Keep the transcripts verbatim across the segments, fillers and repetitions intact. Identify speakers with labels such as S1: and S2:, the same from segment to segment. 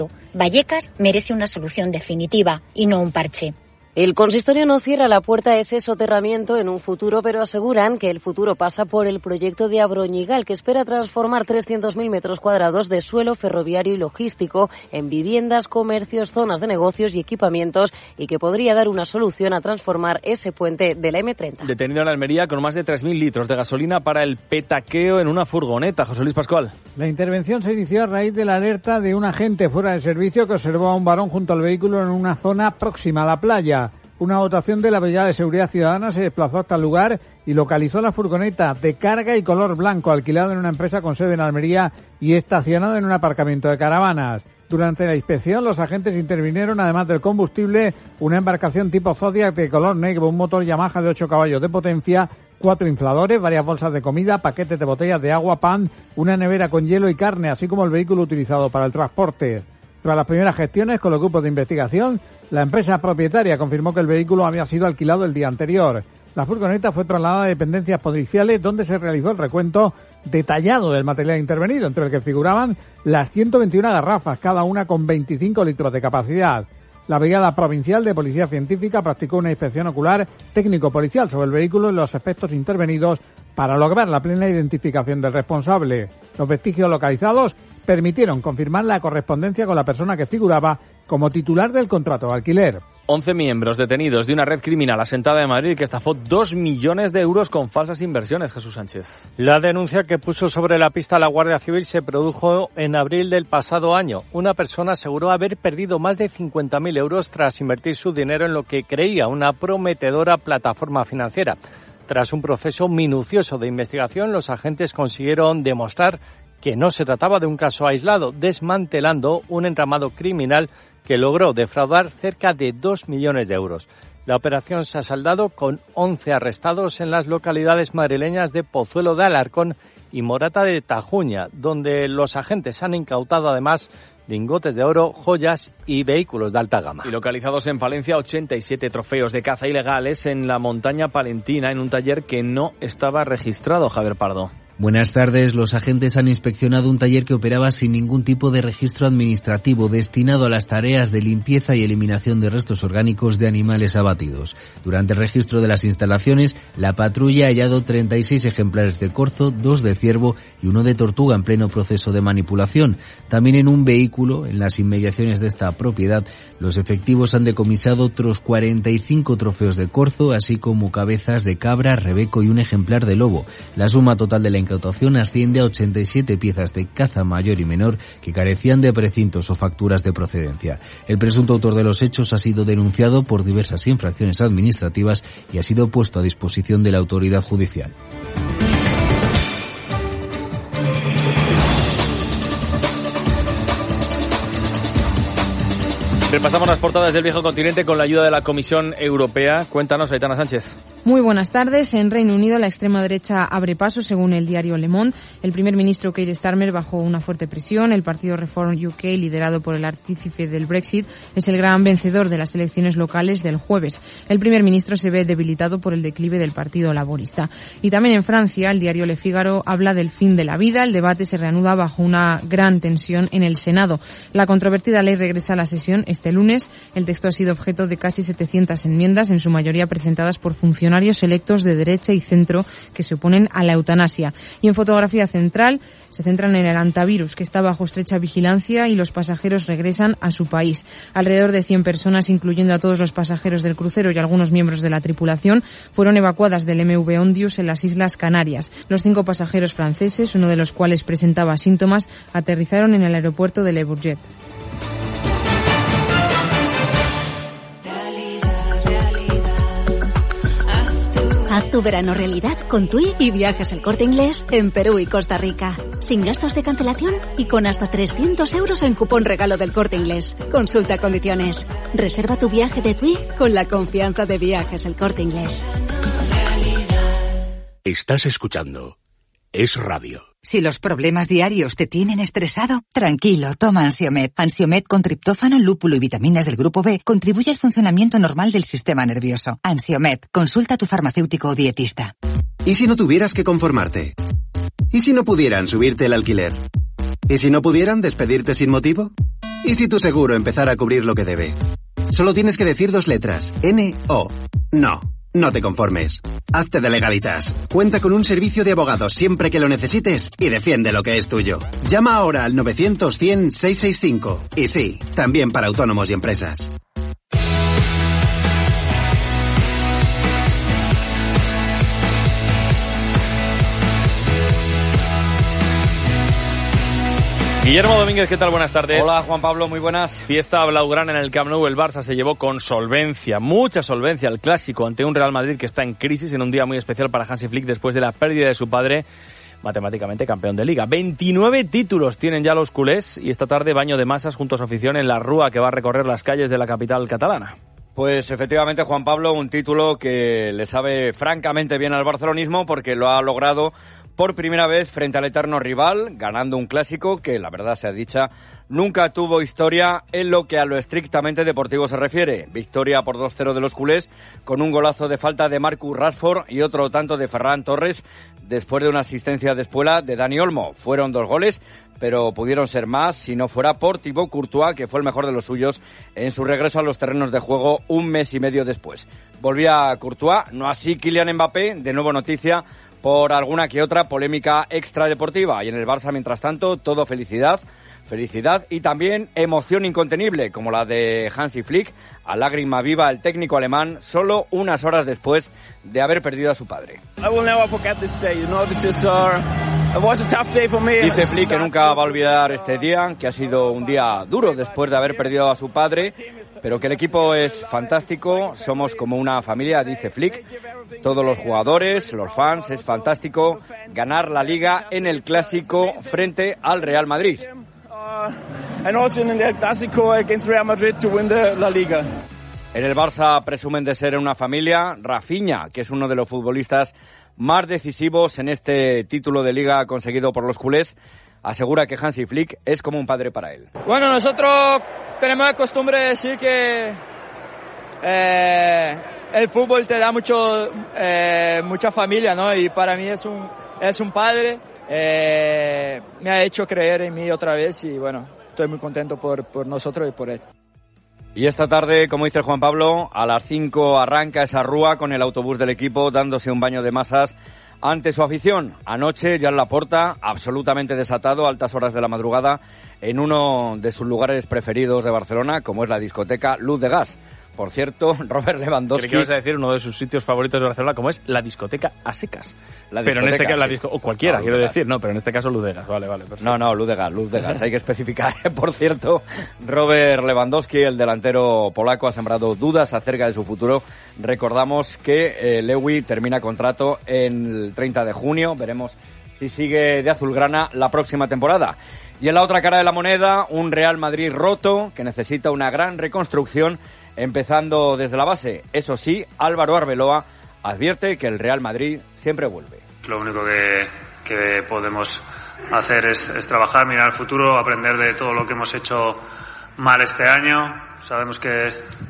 S1: Vallecas merece una solución definitiva y no un parche.
S2: El consistorio no cierra la puerta a ese soterramiento en un futuro, pero aseguran que el futuro pasa por el proyecto de Abroñigal, que espera transformar trescientos mil metros cuadrados de suelo ferroviario y logístico en viviendas, comercios, zonas de negocios y equipamientos, y que podría dar una solución a transformar ese puente de la eme treinta.
S3: Detenido en Almería con más de tres mil litros de gasolina para el petaqueo en una furgoneta. José Luis Pascual.
S4: La intervención se inició a raíz de la alerta de un agente fuera de servicio que observó a un varón junto al vehículo en una zona próxima a la playa. Una dotación de la Brigada de Seguridad Ciudadana se desplazó hasta el lugar y localizó la furgoneta de carga y color blanco alquilada en una empresa con sede en Almería y estacionada en un aparcamiento de caravanas. Durante la inspección, los agentes intervinieron, además del combustible, una embarcación tipo Zodiac de color negro, un motor Yamaha de ocho caballos de potencia, cuatro infladores, varias bolsas de comida, paquetes de botellas de agua, pan, una nevera con hielo y carne, así como el vehículo utilizado para el transporte. Tras las primeras gestiones con los grupos de investigación, la empresa propietaria confirmó que el vehículo había sido alquilado el día anterior. La furgoneta fue trasladada a dependencias policiales donde se realizó el recuento detallado del material intervenido, entre el que figuraban las ciento veintiuna garrafas, cada una con veinticinco litros de capacidad. La Brigada Provincial de Policía Científica practicó una inspección ocular técnico-policial sobre el vehículo y los aspectos intervenidos para lograr la plena identificación del responsable. Los vestigios localizados permitieron confirmar la correspondencia con la persona que figuraba como titular del contrato de alquiler.
S3: once miembros detenidos de una red criminal asentada en Madrid que estafó dos millones de euros con falsas inversiones. Jesús Sánchez.
S5: La denuncia que puso sobre la pista la Guardia Civil se produjo en abril del pasado año. Una persona aseguró haber perdido más de cincuenta mil euros tras invertir su dinero en lo que creía una prometedora plataforma financiera. Tras un proceso minucioso de investigación, los agentes consiguieron demostrar que no se trataba de un caso aislado, desmantelando un entramado criminal que logró defraudar cerca de dos millones de euros. La operación se ha saldado con once arrestados en las localidades madrileñas de Pozuelo de Alarcón y Morata de Tajuña, donde los agentes han incautado además lingotes de oro, joyas y vehículos de alta gama.
S3: Y localizados en Palencia, ochenta y siete trofeos de caza ilegales en la montaña palentina en un taller que no estaba registrado. Javier Pardo.
S6: Buenas tardes. Los agentes han inspeccionado un taller que operaba sin ningún tipo de registro administrativo destinado a las tareas de limpieza y eliminación de restos orgánicos de animales abatidos. Durante el registro de las instalaciones, la patrulla ha hallado treinta y seis ejemplares de corzo, dos de ciervo y uno de tortuga en pleno proceso de manipulación. También en un vehículo, en las inmediaciones de esta propiedad, los efectivos han decomisado otros cuarenta y cinco trofeos de corzo, así como cabezas de cabra, rebeco y un ejemplar de lobo. La suma total de la incautación asciende a ochenta y siete piezas de caza mayor y menor que carecían de precintos o facturas de procedencia. El presunto autor de los hechos ha sido denunciado por diversas infracciones administrativas y ha sido puesto a disposición de la autoridad judicial.
S3: Repasamos las portadas del viejo continente con la ayuda de la Comisión Europea. Cuéntanos, Aitana Sánchez.
S7: Muy buenas tardes. En Reino Unido, la extrema derecha abre paso, según el diario Le Monde. El primer ministro Keir Starmer bajo una fuerte presión. El partido Reform U K, liderado por el artífice del Brexit, es el gran vencedor de las elecciones locales del jueves. El primer ministro se ve debilitado por el declive del Partido Laborista. Y también en Francia, el diario Le Figaro habla del fin de la vida. El debate se reanuda bajo una gran tensión en el Senado. La controvertida ley regresa a la sesión este lunes. El texto ha sido objeto de casi setecientas enmiendas, en su mayoría presentadas por funcionarios electos de derecha y centro que se oponen a la eutanasia. Y en fotografía central se centran en el antivirus, que está bajo estrecha vigilancia y los pasajeros regresan a su país. Alrededor de cien personas, incluyendo a todos los pasajeros del crucero y algunos miembros de la tripulación, fueron evacuadas del M V Ondius en las Islas Canarias. Los cinco pasajeros franceses, uno de los cuales presentaba síntomas, aterrizaron en el aeropuerto de Le Bourget.
S8: Haz tu verano realidad con TUI y Viajes El Corte Inglés en Perú y Costa Rica. Sin gastos de cancelación y con hasta trescientos euros en cupón regalo del Corte Inglés. Consulta condiciones. Reserva tu viaje de TUI con la confianza de Viajes El Corte Inglés.
S9: Estás escuchando Es Radio.
S10: Si los problemas diarios te tienen estresado, tranquilo, toma Ansiomed. Ansiomed con triptófano, lúpulo y vitaminas del grupo B contribuye al funcionamiento normal del sistema nervioso. Ansiomed, consulta a tu farmacéutico o dietista.
S11: ¿Y si no tuvieras que conformarte? ¿Y si no pudieran subirte el alquiler? ¿Y si no pudieran despedirte sin motivo? ¿Y si tu seguro empezara a cubrir lo que debe? Solo tienes que decir dos letras, N O. No, no te conformes. Hazte de Legalitas. Cuenta con un servicio de abogados siempre que lo necesites y defiende lo que es tuyo. Llama ahora al novecientos cien seiscientos sesenta y cinco. Y sí, también para autónomos y empresas.
S3: Guillermo Domínguez, ¿qué tal? Buenas tardes.
S12: Hola, Juan Pablo, muy buenas.
S3: Fiesta blaugrana en el Camp Nou. El Barça se llevó con solvencia, mucha solvencia, el clásico ante un Real Madrid que está en crisis en un día muy especial para Hansi Flick después de la pérdida de su padre, matemáticamente campeón de Liga. veintinueve títulos tienen ya los culés y esta tarde baño de masas junto a su afición en la Rúa que va a recorrer las calles de la capital catalana.
S12: Pues efectivamente, Juan Pablo, un título que le sabe francamente bien al barcelonismo porque lo ha logrado por primera vez frente al eterno rival, ganando un clásico que, la verdad sea dicha, nunca tuvo historia en lo que a lo estrictamente deportivo se refiere. Victoria por dos cero de los culés, con un golazo de falta de Marcus Rashford y otro tanto de Ferran Torres, después de una asistencia de espuela de Dani Olmo. Fueron dos goles, pero pudieron ser más si no fuera por Thibaut Courtois, que fue el mejor de los suyos en su regreso a los terrenos de juego un mes y medio después. Volvía Courtois, no así Kylian Mbappé, de nuevo noticia por alguna que otra polémica extradeportiva. Y en el Barça, mientras tanto, todo felicidad, felicidad y también emoción incontenible, como la de Hansi Flick, a lágrima viva el técnico alemán, solo unas horas después de haber perdido a su padre. Dice Flick que nunca va a olvidar este día, que ha sido un día duro después de haber perdido a su padre, pero que el equipo es fantástico, somos como una familia, dice Flick. Todos los jugadores, los fans, es fantástico ganar la Liga en el Clásico frente al Real Madrid. En el Barça presumen de ser una familia. Rafinha, que es uno de los futbolistas más decisivos en este título de Liga conseguido por los culés, asegura que Hansi Flick es como un padre para él.
S13: Bueno, nosotros tenemos la costumbre de decir que eh, el fútbol te da mucho, eh, mucha familia, ¿no? Y para mí es un, es un padre, eh, me ha hecho creer en mí otra vez y bueno, estoy muy contento por, por nosotros y por él.
S12: Y esta tarde, como dice Juan Pablo, a las cinco arranca esa Rúa con el autobús del equipo dándose un baño de masas ante su afición. Anoche, Joan Laporta, absolutamente desatado a altas horas de la madrugada en uno de sus lugares preferidos de Barcelona, como es la discoteca Luz de Gas. Por cierto, Robert Lewandowski...
S3: Creo que vas a decir uno de sus sitios favoritos de Barcelona, como es la discoteca a secas.
S12: La
S3: pero en este caso,
S12: sí.
S3: la disco, o cualquiera,
S12: no,
S3: quiero decir, no, pero en este caso Luz de Gas, vale, vale. Perfecto.
S12: No, no, Luz de Gas, Luz de Gas, hay que especificar. Por cierto, Robert Lewandowski, el delantero polaco, ha sembrado dudas acerca de su futuro. Recordamos que eh, Lewy termina contrato en el treinta de junio, veremos si sigue de azulgrana la próxima temporada. Y en la otra cara de la moneda, un Real Madrid roto que necesita una gran reconstrucción, empezando desde la base. Eso sí, Álvaro Arbeloa advierte que el Real Madrid siempre vuelve.
S14: Lo único que, que podemos hacer es, es trabajar, mirar al futuro, aprender de todo lo que hemos hecho mal este año. Sabemos que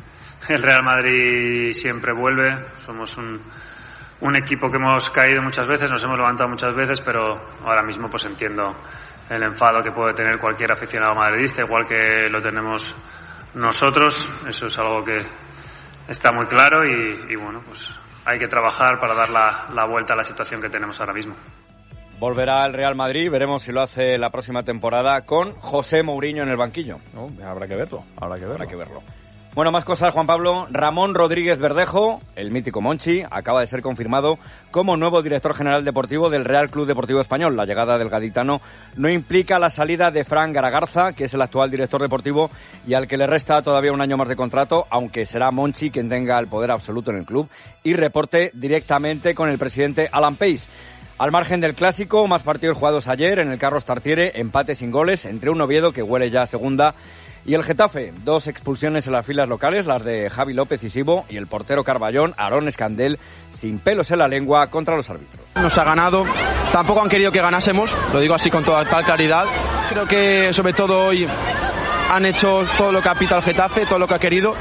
S14: el Real Madrid siempre vuelve. Somos un, un equipo que hemos caído muchas veces, nos hemos levantado muchas veces, pero ahora mismo pues entiendo el enfado que puede tener cualquier aficionado madridista, igual que lo tenemos nosotros. Eso es algo que está muy claro y, y bueno, pues hay que trabajar para dar la, la vuelta a la situación que tenemos ahora mismo.
S12: Volverá el Real Madrid, veremos si lo hace la próxima temporada con José Mourinho en el banquillo.
S3: No, habrá que verlo, habrá que verlo.
S12: Habrá que verlo. Bueno, más cosas, Juan Pablo. Ramón Rodríguez Verdejo, el mítico Monchi, acaba de ser confirmado como nuevo director general deportivo del Real Club Deportivo Español. La llegada del gaditano no implica la salida de Fran Garagarza, que es el actual director deportivo y al que le resta todavía un año más de contrato, aunque será Monchi quien tenga el poder absoluto en el club y reporte directamente con el presidente Alan Pace. Al margen del clásico, más partidos jugados ayer en el Carlos Tartiere, empate sin goles entre un Oviedo que huele ya a segunda y el Getafe. Dos expulsiones en las filas locales, las de Javi López y Sibo, y el portero Carballón, Aarón Escandel, sin pelos en la lengua contra los árbitros.
S15: Nos ha ganado, tampoco han querido que ganásemos, lo digo así con toda tal claridad. Creo que sobre todo hoy han hecho todo lo que ha pitado el Getafe, todo lo que ha querido.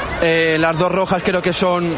S15: Eh, las dos rojas creo que son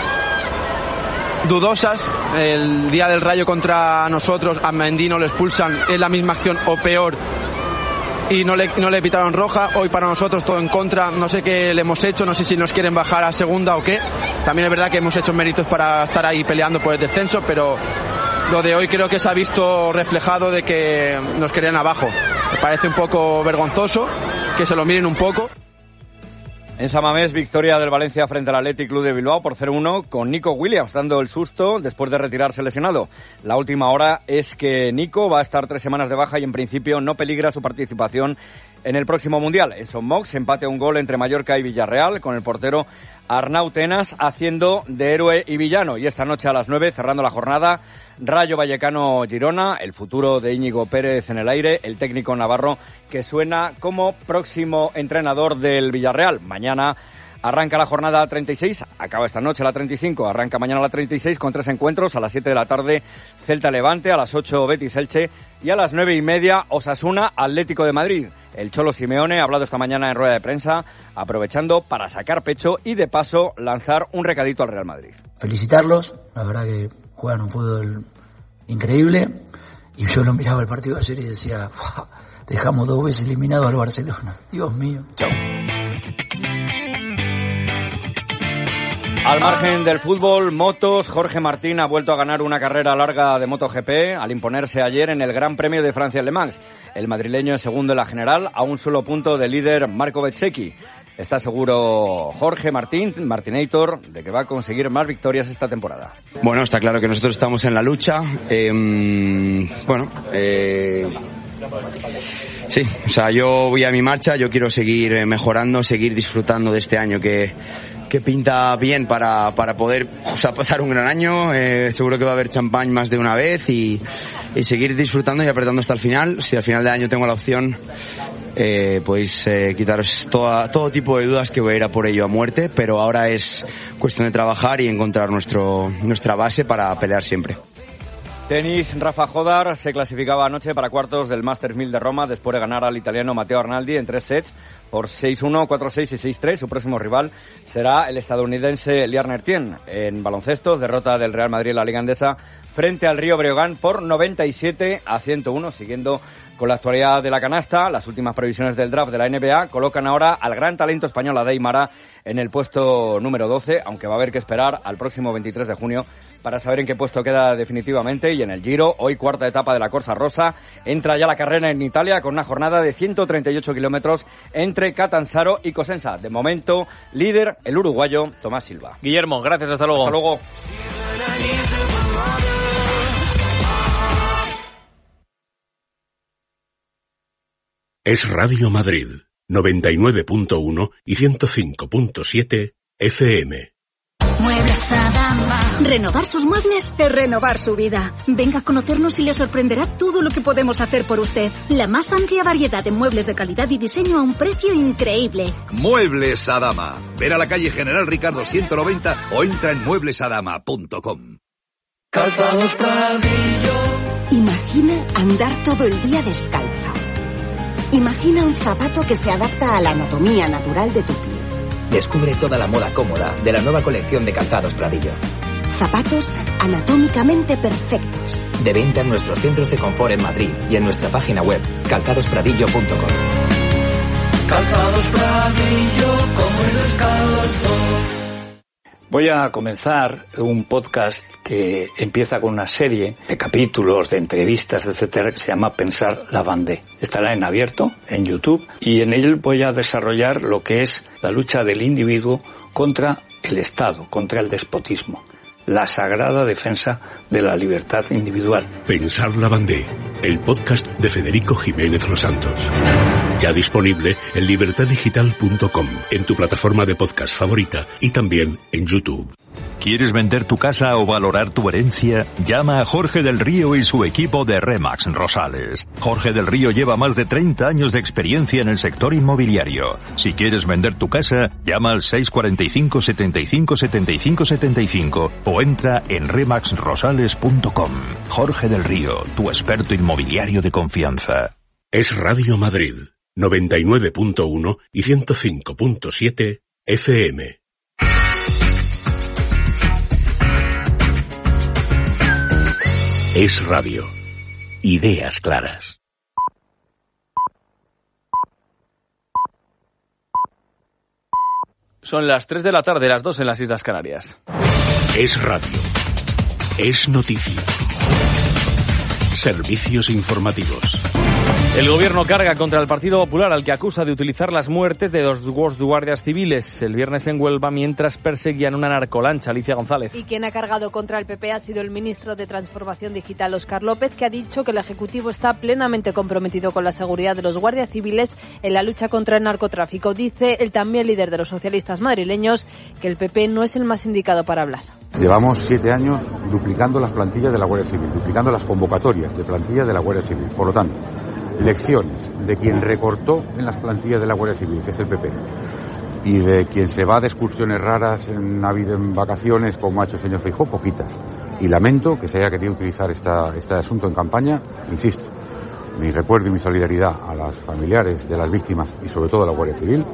S15: dudosas. El día del Rayo contra nosotros a Mendy no lo expulsan, es la misma acción o peor y no le, no le pitaron roja. Hoy para nosotros todo en contra, no sé qué le hemos hecho, no sé si nos quieren bajar a segunda o qué. También es verdad que hemos hecho méritos para estar ahí peleando por el descenso, pero lo de hoy creo que se ha visto reflejado de que nos querían abajo. Me parece un poco vergonzoso, que se lo miren un poco.
S12: En San Mamés, victoria del Valencia frente al Athletic Club de Bilbao por cero uno, con Nico Williams dando el susto después de retirarse lesionado. La última hora es que Nico va a estar tres semanas de baja y en principio no peligra su participación en el próximo Mundial. En Son Mox, empate a un gol entre Mallorca y Villarreal, con el portero Arnau Tenas haciendo de héroe y villano. Y esta noche a las nueve, cerrando la jornada, Rayo Vallecano-Girona, el futuro de Íñigo Pérez en el aire, el técnico navarro que suena como próximo entrenador del Villarreal. Mañana arranca la jornada treinta y seis, acaba esta noche la treinta y cinco, arranca mañana la treinta y seis con tres encuentros: a las siete de la tarde Celta-Levante, a las ocho Betis-Elche y a las nueve y media Osasuna-Atlético de Madrid. El Cholo Simeone ha hablado esta mañana en rueda de prensa, aprovechando para sacar pecho y de paso lanzar un recadito al Real Madrid.
S16: Felicitarlos, la verdad que juegan un fútbol increíble, y yo lo miraba el partido de ayer y decía, dejamos dos veces eliminado al Barcelona, Dios mío, chao.
S12: Al margen del fútbol, motos, Jorge Martín ha vuelto a ganar una carrera larga de MotoGP al imponerse ayer en el Gran Premio de Francia en Le Mans. El madrileño es segundo en la general, a un solo punto del líder Marco Bezzecchi. Está seguro Jorge Martín, Martinator, de que va a conseguir más victorias esta temporada.
S17: Bueno, está claro que nosotros estamos en la lucha. Eh, bueno, eh, sí, o sea, yo voy a mi marcha, yo quiero seguir mejorando, seguir disfrutando de este año que... que pinta bien para, para poder, o sea, pasar un gran año. Eh, seguro que va a haber champán más de una vez y, y seguir disfrutando y apretando hasta el final. Si al final del año tengo la opción, eh, podéis eh, quitaros toda, todo tipo de dudas, que voy a ir a por ello a muerte, pero ahora es cuestión de trabajar y encontrar nuestro, nuestra base para pelear siempre.
S12: Tenis, Rafa Jodar se clasificaba anoche para cuartos del Masters mil de Roma después de ganar al italiano Matteo Arnaldi en tres sets por seis uno, cuatro seis y seis tres. Su próximo rival será el estadounidense Liar Nertien. En baloncesto, derrota del Real Madrid en la Liga Endesa frente al Río Breogán por noventa y siete a ciento uno. Siguiendo con la actualidad de la canasta, las últimas previsiones del draft de la N B A colocan ahora al gran talento español Adey Mara en el puesto número doce, aunque va a haber que esperar al próximo veintitrés de junio para saber en qué puesto queda definitivamente. Y en el Giro, hoy cuarta etapa de la Corsa Rosa, entra ya la carrera en Italia con una jornada de ciento treinta y ocho kilómetros entre Catanzaro y Cosenza. De momento, líder el uruguayo Tomás Silva.
S3: Guillermo, gracias, hasta luego.
S12: Hasta luego.
S9: Es Radio Madrid, noventa y nueve punto uno y ciento cinco punto siete F M.
S8: Muebles Adama. Renovar sus muebles es renovar su vida. Venga a conocernos y le sorprenderá todo lo que podemos hacer por usted. La más amplia variedad de muebles de calidad y diseño a un precio increíble.
S18: Muebles Adama. Ven a la calle General Ricardo ciento noventa o entra en muebles adama punto com.
S19: Calzados Pradillo.
S20: Imagina andar todo el día descalza. Imagina un zapato que se adapta a la anatomía natural de tu pie.
S21: Descubre toda la moda cómoda de la nueva colección de Calzados Pradillo.
S20: Zapatos anatómicamente perfectos.
S21: De venta en nuestros centros de confort en Madrid y en nuestra página web calzados pradillo punto com.
S19: Calzados Pradillo, como el descalzo.
S22: Voy a comenzar un podcast que empieza con una serie de capítulos, de entrevistas, etcétera, que se llama Pensar la Vendée. Estará en abierto, en YouTube, y en él voy a desarrollar lo que es la lucha del individuo contra el Estado, contra el despotismo, la sagrada defensa de la libertad individual.
S9: Pensar la Vendée, el podcast de Federico Jiménez Los Santos. Ya disponible en libertad digital punto com, en tu plataforma de podcast favorita y también en YouTube.
S23: ¿Quieres vender tu casa o valorar tu herencia? Llama a Jorge del Río y su equipo de Remax Rosales. Jorge del Río lleva más de treinta años de experiencia en el sector inmobiliario. Si quieres vender tu casa, llama al seis cuatro cinco, setenta y cinco, setenta y cinco, setenta y cinco o entra en remax rosales punto com. Jorge del Río, tu experto inmobiliario de confianza.
S9: Es Radio Madrid, noventa y nueve punto uno y ciento cinco punto siete F M. Es Radio. Ideas claras.
S3: Son las tres de la tarde, las dos en las Islas Canarias.
S9: Es radio. Es noticia. Servicios informativos.
S3: El gobierno carga contra el Partido Popular, al que acusa de utilizar las muertes de dos guardias civiles el viernes en Huelva mientras perseguían una narcolancha. Alicia González.
S1: Y quien ha cargado contra el P P ha sido el ministro de Transformación Digital, Óscar López, que ha dicho que el Ejecutivo está plenamente comprometido con la seguridad de los guardias civiles en la lucha contra el narcotráfico. Dice el también líder de los socialistas madrileños que el P P no es el más indicado para hablar.
S2: Llevamos siete años duplicando las plantillas de la Guardia Civil, duplicando las convocatorias de plantillas de la Guardia Civil. Por lo tanto, lecciones de quien recortó en las plantillas de la Guardia Civil, que es el P P, y de quien se va de excursiones raras en Navidad, en vacaciones, como ha hecho el señor Feijóo, poquitas. Y lamento que se haya querido utilizar esta, este asunto en campaña. Insisto, mi recuerdo y mi solidaridad a los familiares de las víctimas y sobre todo a la Guardia Civil.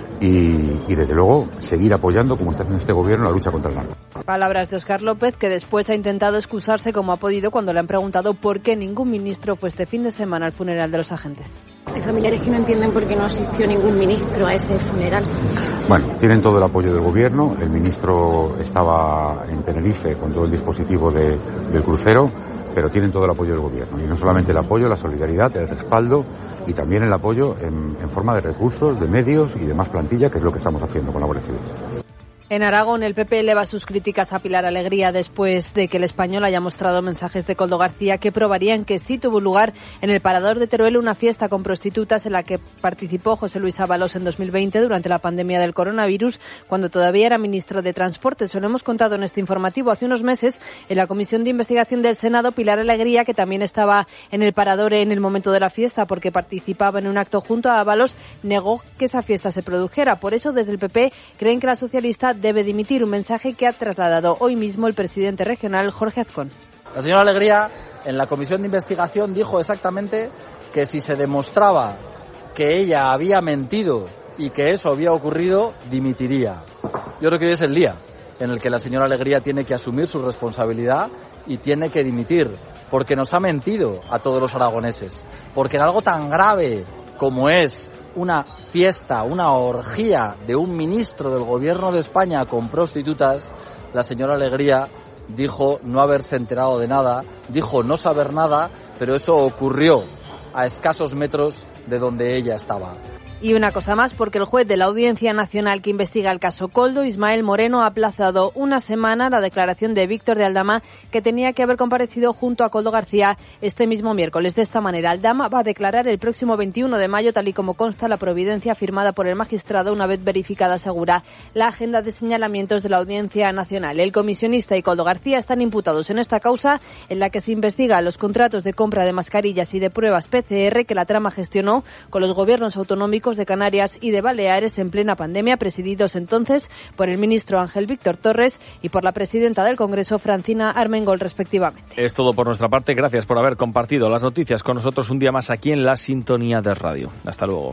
S2: Y, y desde luego seguir apoyando, como está haciendo este gobierno, la lucha contra el narco.
S1: Palabras de Óscar López, que después ha intentado excusarse como ha podido cuando le han preguntado por qué ningún ministro fue este fin de semana al funeral de los agentes.
S4: Hay familiares que no entienden por qué no asistió ningún ministro a ese funeral.
S2: Bueno, tienen todo el apoyo del gobierno. El ministro estaba en Tenerife con todo el dispositivo de, del crucero, pero tienen todo el apoyo del gobierno. Y no solamente el apoyo, la solidaridad, el respaldo y también el apoyo en, en forma de recursos, de medios y de más plantilla, que es lo que estamos haciendo con la Guardia Civil.
S1: En Aragón, el P P eleva sus críticas a Pilar Alegría después de que el Español haya mostrado mensajes de Koldo García que probarían que sí tuvo lugar en el Parador de Teruel una fiesta con prostitutas en la que participó José Luis Ábalos en dos mil veinte durante la pandemia del coronavirus, cuando todavía era ministro de Transporte. Se lo hemos contado en este informativo hace unos meses en la Comisión de Investigación del Senado. Pilar Alegría, que también estaba en el Parador en el momento de la fiesta porque participaba en un acto junto a Ábalos, negó que esa fiesta se produjera. Por eso, desde el P P creen que la socialista debe dimitir, un mensaje que ha trasladado hoy mismo el presidente regional Jorge Azcón.
S24: La señora Alegría en la comisión de investigación dijo exactamente que si se demostraba que ella había mentido y que eso había ocurrido, dimitiría. Yo creo que hoy es el día en el que la señora Alegría tiene que asumir su responsabilidad y tiene que dimitir, porque nos ha mentido a todos los aragoneses, porque en algo tan grave como es una fiesta, una orgía de un ministro del gobierno de España con prostitutas, la señora Alegría dijo no haberse enterado de nada, dijo no saber nada, pero eso ocurrió a escasos metros de donde ella estaba.
S1: Y una cosa más, porque el juez de la Audiencia Nacional que investiga el caso Koldo, Ismael Moreno, ha aplazado una semana la declaración de Víctor de Aldama, que tenía que haber comparecido junto a Koldo García este mismo miércoles. De esta manera, Aldama va a declarar el próximo veintiuno de mayo, tal y como consta la providencia firmada por el magistrado una vez verificada segura la agenda de señalamientos de la Audiencia Nacional. El comisionista y Koldo García están imputados en esta causa, en la que se investiga los contratos de compra de mascarillas y de pruebas P C R que la trama gestionó con los gobiernos autonómicos de Canarias y de Baleares en plena pandemia, presididos entonces por el ministro Ángel Víctor Torres y por la presidenta del Congreso, Francina Armengol, respectivamente.
S3: Es todo por nuestra parte. Gracias por haber compartido las noticias con nosotros un día más aquí en la sintonía de radio. Hasta luego.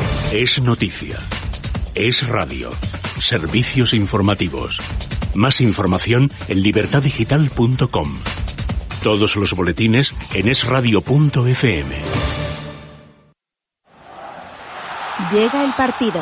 S9: Es noticia. Es radio. Servicios informativos. Más información en libertad digital punto com. Todos los boletines en es radio punto efe eme.
S8: Llega el partido.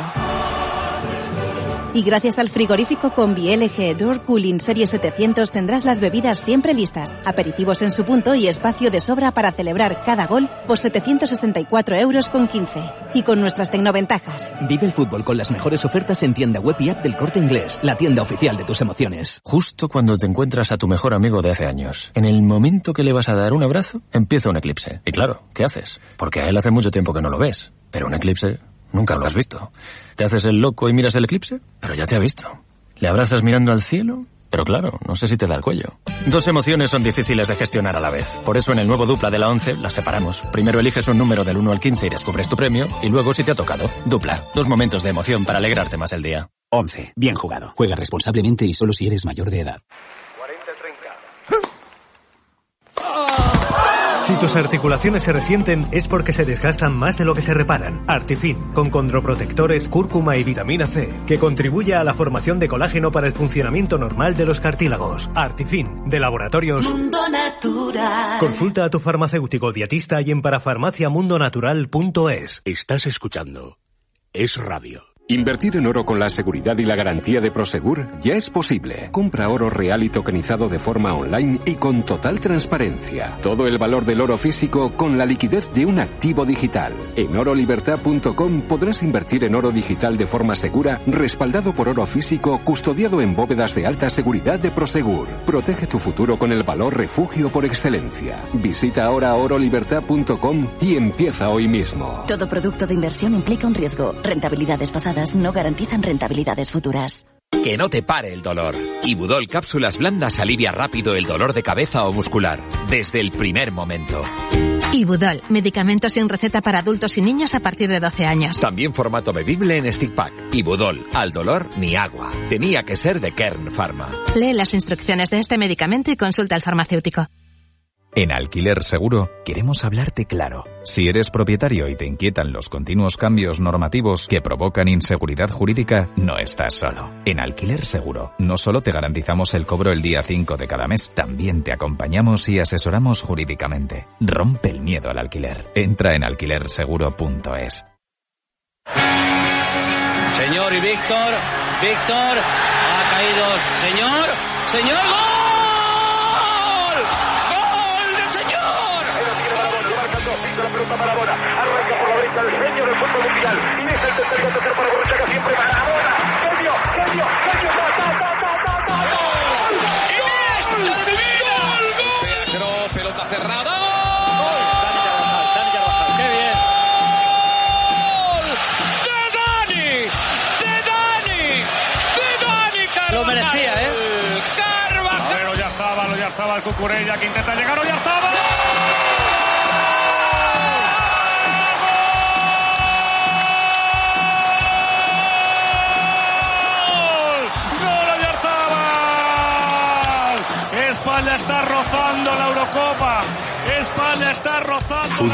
S8: Y gracias al frigorífico Combi L G Door Cooling Serie setecientos tendrás las bebidas siempre listas, aperitivos en su punto y espacio de sobra para celebrar cada gol por setecientos sesenta y cuatro euros con quince. Y con nuestras tecnoventajas.
S25: Vive el fútbol con las mejores ofertas en tienda web y app del Corte Inglés, la tienda oficial de tus emociones.
S26: Justo cuando te encuentras a tu mejor amigo de hace años, en el momento que le vas a dar un abrazo, empieza un eclipse. Y claro, ¿qué haces? Porque a él hace mucho tiempo que no lo ves. Pero un eclipse nunca lo has visto. Te haces el loco y miras el eclipse, pero ya te ha visto. Le abrazas mirando al cielo, pero claro, no sé si te da el cuello. Dos emociones son difíciles de gestionar a la vez. Por eso en el nuevo Dupla de la once las separamos. Primero eliges un número del uno al quince y descubres tu premio, y luego si te ha tocado. Dupla. Dos momentos de emoción para alegrarte más el día.
S27: once. Bien jugado. Juega responsablemente y solo si eres mayor de edad.
S28: Si tus articulaciones se resienten es porque se desgastan más de lo que se reparan. Artifin, con condroprotectores, cúrcuma y vitamina C, que contribuye a la formación de colágeno para el funcionamiento normal de los cartílagos. Artifin, de Laboratorios
S19: Mundo Natural.
S28: Consulta a tu farmacéutico dietista y en parafarmaciamundonatural punto es.
S9: Estás escuchando Es Radio.
S5: Invertir en oro con la seguridad y la garantía de Prosegur ya es posible. Compra oro real y tokenizado de forma online y con total transparencia. Todo el valor del oro físico con la liquidez de un activo digital. En oro libertad punto com podrás invertir en oro digital de forma segura, respaldado por oro físico, custodiado en bóvedas de alta seguridad de Prosegur. Protege tu futuro con el valor refugio por excelencia. Visita ahora oro libertad punto com y empieza hoy mismo.
S6: Todo producto de inversión implica un riesgo. Rentabilidades pasadas no garantizan rentabilidades futuras.
S7: Que no te pare el dolor. Ibudol Cápsulas Blandas alivia rápido el dolor de cabeza o muscular, desde el primer momento.
S10: Ibudol, medicamento sin receta para adultos y niños a partir de doce años.
S7: También formato bebible en stick pack. Ibudol, al dolor ni agua. Tenía que ser de Kern Pharma.
S10: Lee las instrucciones de este medicamento y consulta al farmacéutico.
S11: En Alquiler Seguro queremos hablarte claro. Si eres propietario y te inquietan los continuos cambios normativos que provocan inseguridad jurídica, no estás solo. En Alquiler Seguro no solo te garantizamos el cobro el día cinco de cada mes, también te acompañamos y asesoramos jurídicamente. Rompe el miedo al alquiler. Entra en alquiler seguro punto es.
S13: Señor y Víctor, Víctor, ha caído. Señor, señor, ¡gol!
S14: La pelota Maradona, arranca por la derecha el genio del fútbol mundial, y es el tercer gol tercer para Borruchaga, siempre Maradona, genio, genio, genio, ta, ta, ta, ta, ta, ta, gol, gol,
S13: Pedro, pelota cerrada,
S14: gol,
S13: Dani Carvajal, Dani Carvajal, qué bien, gol, de Dani, de Dani, de Dani Carvajal,
S3: lo merecía, ¿eh?
S14: Carvajal, a ver, Oyarzábal, Oyarzábal, Cucurella, que intenta llegar, Oyarzábal. España está rozando la Eurocopa. España está rozando.